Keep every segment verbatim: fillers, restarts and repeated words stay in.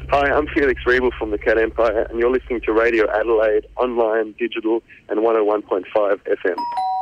Hi, I'm Felix Riebel from the Cat Empire, and you're listening to Radio Adelaide, online, digital, and one oh one point five F M.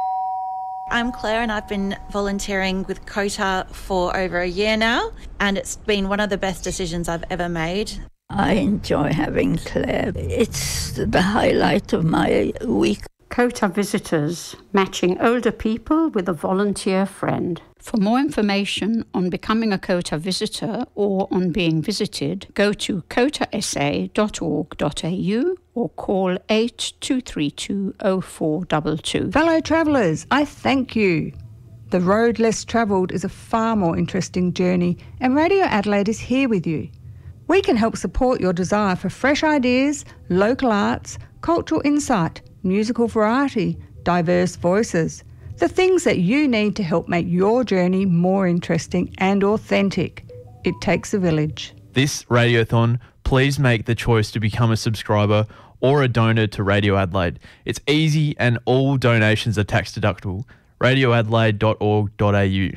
I'm Claire, and I've been volunteering with COTA for over a year now, and it's been one of the best decisions I've ever made. I enjoy having Claire. It's the highlight of my week. COTA visitors, matching older people with a volunteer friend. For more information on becoming a COTA visitor or on being visited, go to cota s a dot org dot a u or call eight two three two oh four two two. Fellow travellers, I thank you. The road less travelled is a far more interesting journey, and Radio Adelaide is here with you. We can help support your desire for fresh ideas, local arts, cultural insight, musical variety, diverse voices, the things that you need to help make your journey more interesting and authentic. It takes a village. This Radiothon, please make the choice to become a subscriber or a donor to Radio Adelaide. It's easy and all donations are tax deductible. radio adelaide dot org dot a u.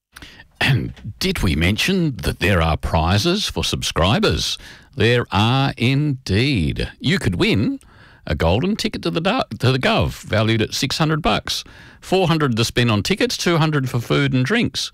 And did we mention that there are prizes for subscribers? There are indeed. You could win a golden ticket to the to the Gov, valued at six hundred bucks, four hundred to spend on tickets, two hundred for food and drinks.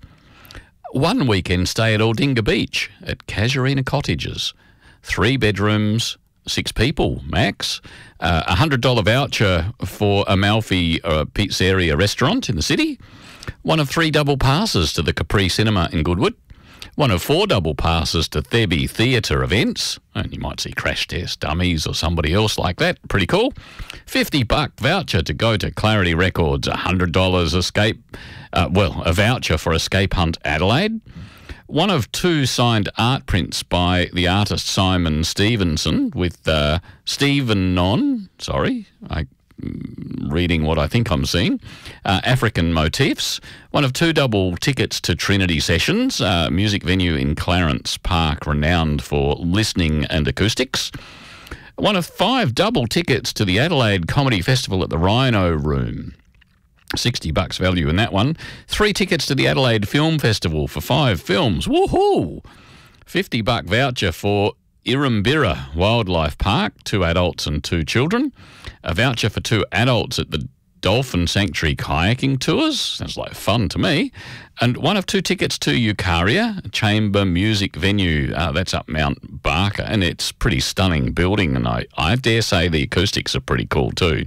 One weekend stay at Aldinga Beach at Casuarina Cottages, three bedrooms, six people max. Uh, a hundred dollar voucher for Amalfi uh, Pizzeria restaurant in the city. One of three double passes to the Capri Cinema in Goodwood. One of four double passes to Thebe Theatre events, and you might see Crash Test Dummies or somebody else like that. Pretty cool. fifty buck voucher to go to Clarity Records. one hundred dollars escape, uh, well, a voucher for Escape Hunt Adelaide. One of two signed art prints by the artist Simon Stevenson with uh, Stephen Non, sorry, I reading what I think I'm seeing, uh, African motifs. One of two double tickets to Trinity Sessions, uh, music venue in Clarence Park, renowned for listening and acoustics. One of five double tickets to the Adelaide Comedy Festival at the Rhino Room. sixty bucks value in that one. Three tickets to the Adelaide Film Festival for five films. Woohoo! fifty buck voucher for Irambirra Wildlife Park, two adults and two children. A voucher for two adults at the Dolphin Sanctuary kayaking tours. Sounds like fun to me. And one of two tickets to Eucharia, a chamber music venue. Uh, that's up Mount Barker, and it's a pretty stunning building, and I, I dare say the acoustics are pretty cool too.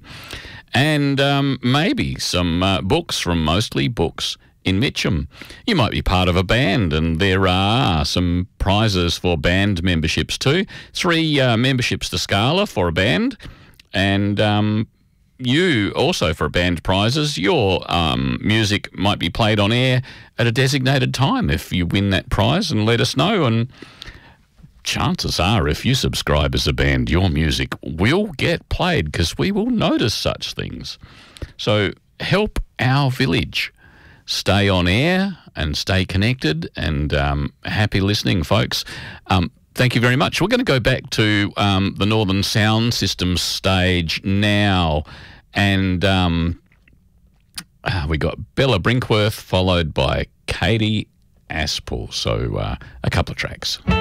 And um, maybe some uh, books from Mostly Books in Mitcham. You might be part of a band, and there are some prizes for band memberships too. Three uh, memberships to Scala for a band, and um, you also for band prizes. Your um, music might be played on air at a designated time if you win that prize, and let us know. And chances are, if you subscribe as a band, your music will get played because we will notice such things. So help our village stay on air and stay connected, and um, happy listening, folks. Um, thank you very much. We're going to go back to um, the Northern Sound System stage now, and um, uh, we got Bella Brinkworth followed by Katie Aspel. So uh, a couple of tracks.